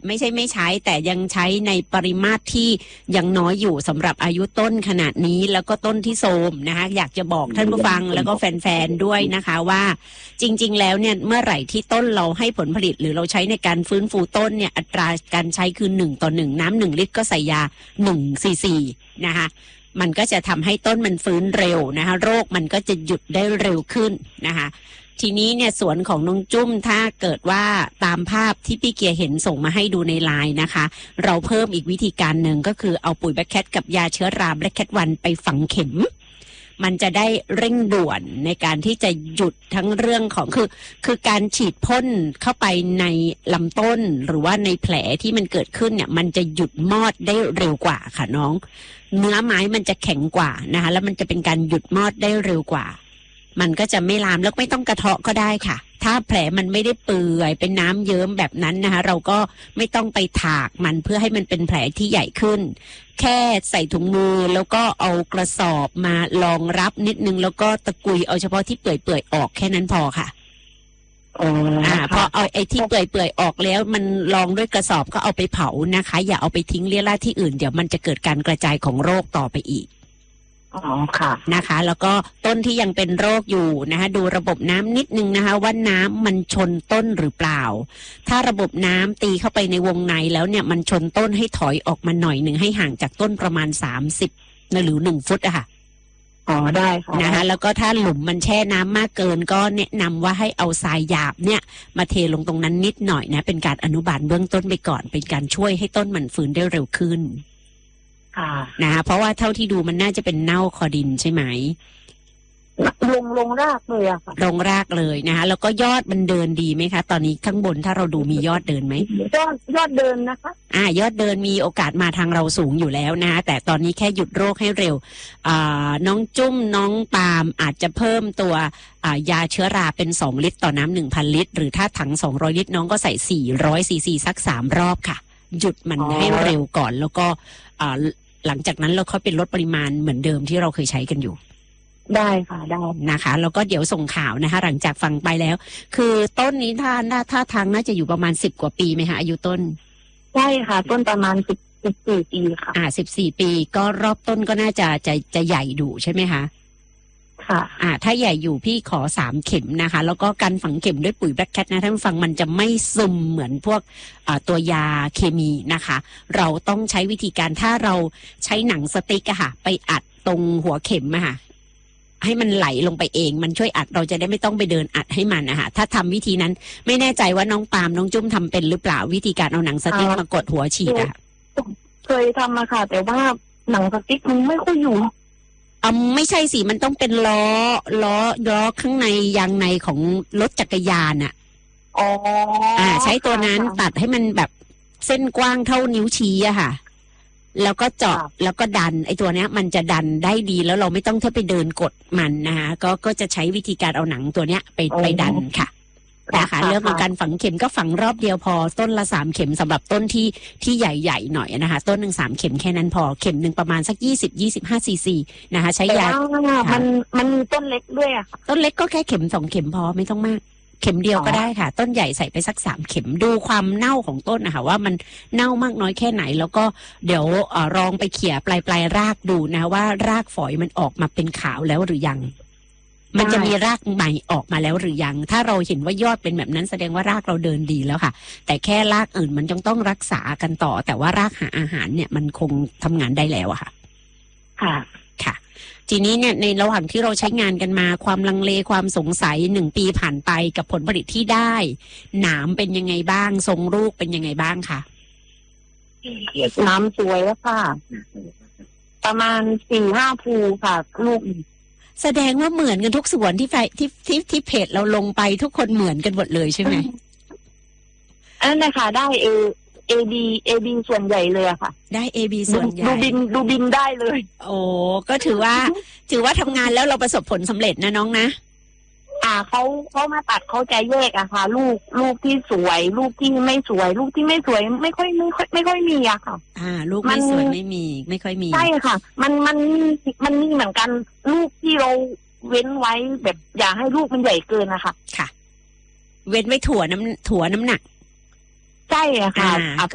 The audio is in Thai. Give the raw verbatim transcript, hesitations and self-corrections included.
ไม่ใช่ไม่ใช้แต่ยังใช้ในปริมาตรที่ยังน้อยอยู่สำหรับอายุต้นขนาดนี้แล้วก็ต้นที่โทรมนะคะอยากจะบอกท่านผู้ฟังแล้วก็แฟนๆด้วยนะคะว่าจริงๆแล้วเนี่ยเมื่อไหร่ที่ต้นเราให้ผลผลิตหรือเราใช้ในการฟื้นฟูต้นเนี่ยอัตราการใช้คือหนึ่งต่อหนึ่งน้ำหนึ่งลิตรก็ใส่ยาหนึ่งซีซีนะคะมันก็จะทำให้ต้นมันฟื้นเร็วนะคะโรคมันก็จะหยุดได้เร็วขึ้นนะคะทีนี้เนี่ยสวนของน้องจุ้มถ้าเกิดว่าตามภาพที่พี่เกียร์เห็นส่งมาให้ดูในไลน์นะคะเราเพิ่มอีกวิธีการหนึ่งก็คือเอาปุ๋ยแบคแคทกับยาเชื้อราแบคแคทวันไปฝังเข็มมันจะได้เร่งด่วนในการที่จะหยุดทั้งเรื่องของคือคือการฉีดพ่นเข้าไปในลำต้นหรือว่าในแผลที่มันเกิดขึ้นเนี่ยมันจะหยุดมอดได้เร็วกว่าค่ะน้องเนื้อไม้มันจะแข็งกว่านะคะแล้วมันจะเป็นการหยุดมอดได้เร็วกว่ามันก็จะไม่ลามแล้วไม่ต้องกระเทาะก็ได้ค่ะถ้าแผลมันไม่ได้เปื่อยเป็นน้ำเยิ้มแบบนั้นนะคะเราก็ไม่ต้องไปถากมันเพื่อให้มันเป็นแผลที่ใหญ่ขึ้นแค่ใส่ถุงมือแล้วก็เอากระสอบมารองรับนิดนึงแล้วก็ตะกุยเอาเฉพาะที่เปื่อยๆออกแค่นั้นพอค่ะอ๋ออ่าพอเอาไอ้ที่เปื่อยๆออกแล้วมันรองด้วยกระสอบก็เอาไปเผานะคะอย่าเอาไปทิ้งเลี่ยราดที่อื่นเดี๋ยวมันจะเกิดการกระจายของโรคต่อไปอีกอ๋อค่ะนะคะแล้วก็ต้นที่ยังเป็นโรคอยู่นะคะดูระบบน้ำนิดนึงนะคะว่าน้ำมันชนต้นหรือเปล่าถ้าระบบน้ำตีเข้าไปในวงในแล้วเนี่ยมันชนต้นให้ถอยออกมาหน่อยหนึ่งให้ห่างจากต้นประมาณสามสิบหรือหนึ่งฟุตอะค่ะอ๋อได้ค่ะนะคะแล้วก็ถ้าหลุมมันแช่น้ำมากเกินก็แนะนำว่าให้เอาทรายหยาบเนี่ยมาเทลงตรงนั้นนิดหน่อยนะเป็นการอนุบาลเบื้องต้นไปก่อนเป็นการช่วยให้ต้นมันฟื้นได้เร็วขึ้นนะคะเพราะว่าเท่าที่ดูมันน่าจะเป็นเน่าคอดินใช่ไหมลงลงรากเลยอะค่ะลงรากเลยนะคะแล้วก็ยอดมันเดินดีไหมคะตอนนี้ข้างบนถ้าเราดูมียอดเดินไหมยอดยอดเดินนะคะอ่ายอดเดินมีโอกาสมาทางเราสูงอยู่แล้วนะคะแต่ตอนนี้แค่หยุดโรคให้เร็วอ่าน้องจุ้มน้องปาล์มอาจจะเพิ่มตัวอ่ายาเชื้อราเป็นสองลิตรต่อน้ำหนึ่งพันลิตรหรือถ้าถังสองร้อยลิตรน้องก็ใส่สี่ร้อยซีซีสักสามรอบค่ะหยุดมันให้เร็วก่อนแล้วก็อ่าหลังจากนั้นเราค่อยเป็นลดปริมาณเหมือนเดิมที่เราเคยใช้กันอยู่ได้ค่ะได้นะคะแล้วก็เดี๋ยวส่งข่าวนะคะหลังจากฟังไปแล้วคือต้นนี้ถ้าถ้าทางน่าจะอยู่ประมาณสิบกว่าปีไหมคะอายุต้นใช่ค่ะต้นประมาณสิบสิบสี่ปีค่ะอ่าสิบสี่ปีก็รอบต้นก็น่าจะจะจะใหญ่ดูใช่ไหมคะค่ะอ่าถ้าใหญ่อยู่พี่ขอสามเข็มนะคะแล้วก็การฝังเข็มด้วยปุ๋ยแบล็คแคทนะท่านฟังมันจะไม่ซึมเหมือนพวกอ่าตัวยาเคมีนะคะเราต้องใช้วิธีการถ้าเราใช้หนังสติ๊กอะค่ะไปอัดตรงหัวเข็มอะค่ะให้มันไหลลงไปเองมันช่วยอัดเราจะได้ไม่ต้องไปเดินอัดให้มันนะคะถ้าทำวิธีนั้นไม่แน่ใจว่าน้องปาล์มน้องจุ้มทำเป็นหรือเปล่าวิธีการเอาหนังสติ๊กมากดหัวฉีดอะเคยทำมาค่ะแต่ว่าหนังสติ๊กมันไม่ค่อยอยู่อ่าไม่ใช่สิมันต้องเป็นล้อล้อล้อข้างในยางในของรถจักรยานอ่ะอ๋ออ่าใช้ตัวนั้นตัดให้มันแบบเส้นกว้างเท่านิ้วชี้อะค่ะแล้วก็เจาะแล้วก็ดันไอ้ตัวเนี้ยมันจะดันได้ดีแล้วเราไม่ต้องเท่าไปเดินกดมันนะคะก็ก็จะใช้วิธีการเอาหนังตัวเนี้ยไปไปดันค่ะนะคะเรื่องของการฝังเข็มก็ฝังรอบเดียวพอต้นละสามเข็มสำหรับต้นที่ที่ใหญ่ๆหน่อยนะคะต้นหนึ่งสามเข็มแค่นั้นพอเข็มหนึ่งประมาณสักยี่สิบยี่สิบห้าซีซีนะคะใช้ยามันมันมีต้นเล็กด้วยอะต้นเล็กก็แค่เข็มสองเข็มพอไม่ต้องมากเข็มเดียวก็ได้ค่ะต้นใหญ่ใส่ไปสักสามเข็มดูความเน่าของต้นนะคะว่ามันเน่ามากน้อยแค่ไหนแล้วก็เดี๋ยวลองไปเขี่ยปลายปลายรากดูนะว่ารากฝอยมันออกมาเป็นขาวแล้วหรือยังมันจะมีรากใหม่ออกมาแล้วหรือยังถ้าเราเห็นว่ายอดเป็นแบบนั้นแสดงว่ารากเราเดินดีแล้วค่ะแต่แค่รากอื่นมันยังต้องรักษากันต่อแต่ว่ารากหาอาหารเนี่ยมันคงทำงานได้แล้วอะค่ะค่ะค่ะทีนี้เนี่ยในระหว่างที่เราใช้งานกันมาความลังเลความสงสัยหนึ่งปีผ่านไปกับผลผลิตที่ได้หนามเป็นยังไงบ้างทรงลูกเป็นยังไงบ้างคะน้ำสวยแล้วค่ะประมาณสี่ห้าภูค่ะลูกแสดงว่าเหมือนกันทุกส่วนที่ไฟที่ที่ที่เพจเราลงไปทุกคนเหมือนกันหมดเลยใช่ไหมอันนั้นนะคะได้เอเอบีเอบีส่วนใหญ่เลยอะค่ะได้เอบีส่วนใหญ่ดูบินดูบินได้เลยโอ้ก็ถือว่าถือว่าทำงานแล้วเราประสบผลสำเร็จนะน้องนะอ่าเขาเขามาตัดเขาจะแยกอะค่ะลูกลูกที่สวยลูกที่ไม่สวยลูกที่ไม่สวยไม่ค่อยไม่ค่อยไม่ค่อยมีอะค่ะอ่าลูกไม่สวยไม่มีไม่ค่อยมีใช่ค่ะมันมันมันมีเหมือนกันลูกที่เราเว้นไว้แบบอย่าให้ลูกมันใหญ่เกินนะคะค่ะเว้นไว้ถั่วน้ำถั่วน้ำหนักใช่ค่ะ